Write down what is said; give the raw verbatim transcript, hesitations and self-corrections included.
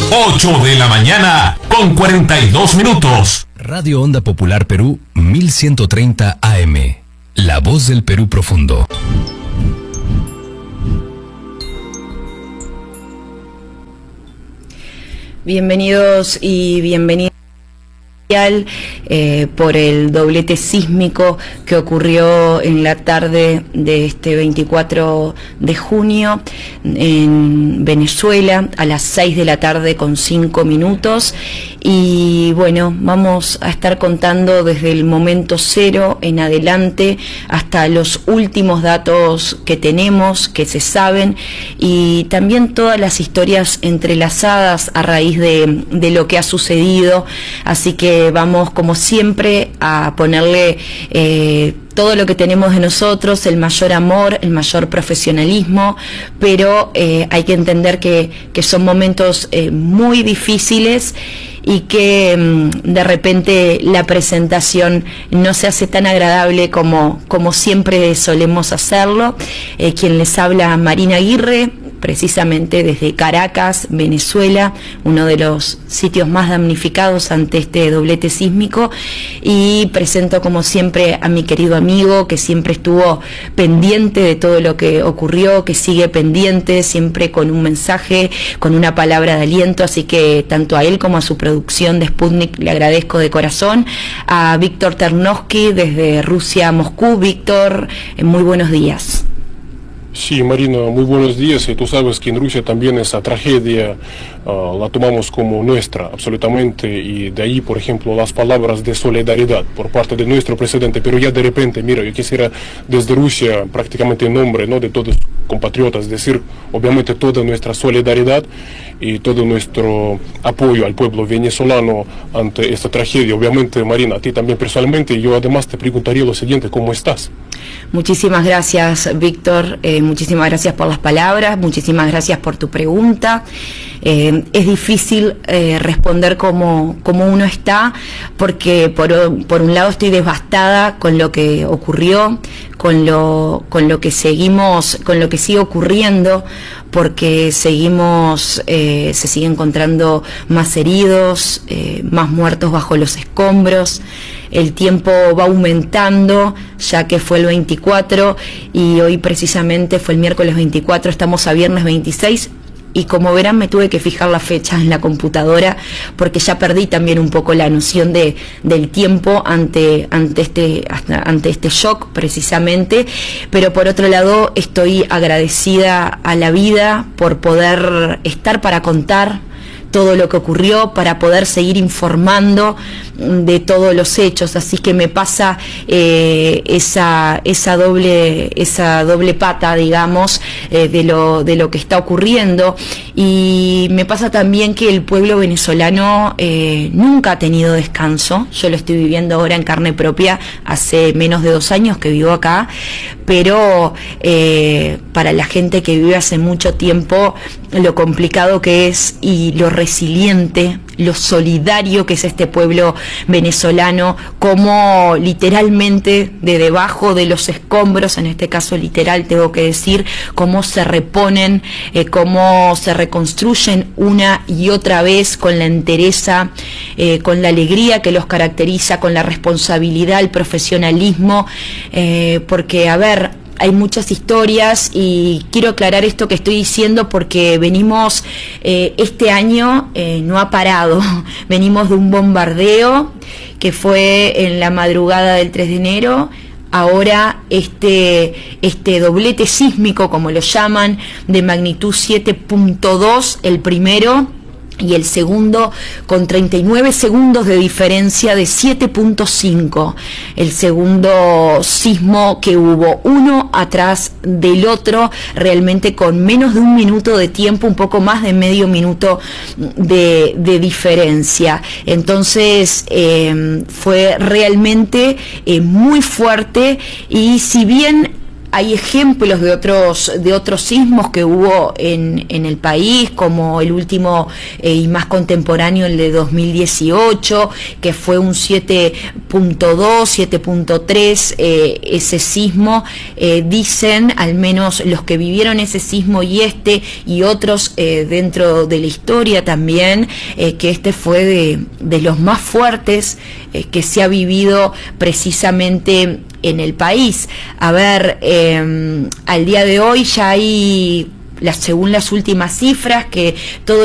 ocho de la mañana con cuarenta y dos minutos. Radio Onda Popular Perú mil ciento treinta A M. La voz del Perú profundo. Bienvenidos y bienvenidas eh, por el doblete sísmico que ocurrió en la tarde de este veinticuatro de junio en Venezuela a las seis de la tarde con cinco minutos. Y bueno, vamos a estar contando desde el momento cero en adelante hasta los últimos datos que tenemos, que se saben, y también todas las historias entrelazadas a raíz de, de lo que ha sucedido. Así que vamos, como siempre, a ponerle eh, todo lo que tenemos de nosotros, el mayor amor, el mayor profesionalismo, pero eh, hay que entender que, que son momentos eh, muy difíciles y que mm, de repente la presentación no se hace tan agradable como, como siempre solemos hacerlo. Eh, quien les habla, Marina Aguirre, precisamente desde Caracas, Venezuela, uno de los sitios más damnificados ante este doblete sísmico, y presento como siempre a mi querido amigo que siempre estuvo pendiente de todo lo que ocurrió, que sigue pendiente, siempre con un mensaje, con una palabra de aliento. Así que tanto a él como a su producción de Sputnik le agradezco de corazón. A Víctor Ternovsky desde Rusia, Moscú. Víctor, eh, muy buenos días. Sí, Marina, muy buenos días. Y tú sabes que en Rusia también esa tragedia uh, la tomamos como nuestra, absolutamente. Y de ahí, por ejemplo, las palabras de solidaridad por parte de nuestro presidente. Pero ya de repente, mira, yo quisiera desde Rusia, prácticamente en nombre, ¿no?, de todos los compatriotas, decir obviamente toda nuestra solidaridad y todo nuestro apoyo al pueblo venezolano ante esta tragedia. Obviamente, Marina, a ti también personalmente. Y yo además te preguntaría lo siguiente: ¿cómo estás? Muchísimas gracias, Víctor, eh, muchísimas gracias por las palabras, muchísimas gracias por tu pregunta. Eh, es difícil eh, responder cómo, cómo uno está, porque por, por un lado estoy devastada con lo que ocurrió, con lo, con lo que seguimos, con lo que sigue ocurriendo, porque seguimos, eh, se sigue encontrando más heridos, eh, más muertos bajo los escombros. El tiempo va aumentando, ya que fue el veinticuatro y hoy precisamente fue el miércoles veinticuatro, estamos a viernes veintiséis. Y como verán, me tuve que fijar la fecha en la computadora porque ya perdí también un poco la noción de, del tiempo ante, ante, este, ante este shock precisamente. Pero por otro lado, estoy agradecida a la vida por poder estar para contar todo lo que ocurrió, para poder seguir informando de todos los hechos. Así que me pasa eh, esa esa doble esa doble pata, digamos, eh, de lo de lo que está ocurriendo. Y me pasa también que el pueblo venezolano eh, nunca ha tenido descanso. Yo lo estoy viviendo ahora en carne propia, hace menos de dos años que vivo acá, pero eh, para la gente que vive hace mucho tiempo, lo complicado que es y lo resiliente, lo solidario que es este pueblo venezolano, como literalmente de debajo de los escombros, en este caso literal tengo que decir, cómo se reponen, eh, cómo se reconstruyen una y otra vez con la entereza, eh, con la alegría que los caracteriza, con la responsabilidad, el profesionalismo, eh, porque a ver, hay muchas historias y quiero aclarar esto que estoy diciendo porque venimos, eh, este año eh, no ha parado, venimos de un bombardeo que fue en la madrugada del tres de enero, ahora este, este doblete sísmico, como lo llaman, de magnitud siete punto dos, el primero, y el segundo con treinta y nueve segundos de diferencia de siete punto cinco, el segundo sismo que hubo, uno atrás del otro, realmente con menos de un minuto de tiempo, un poco más de medio minuto de, de diferencia. Entonces eh, fue realmente eh, muy fuerte, y si bien hay ejemplos de otros de otros sismos que hubo en, en el país, como el último eh, y más contemporáneo, el de dos mil dieciocho, que fue un siete punto dos, siete punto tres, eh, ese sismo. Eh, dicen, al menos los que vivieron ese sismo y este y otros eh, dentro de la historia también, eh, que este fue de, de los más fuertes eh, que se ha vivido precisamente en el país. A ver, eh, al día de hoy ya hay, las, según las últimas cifras, que todo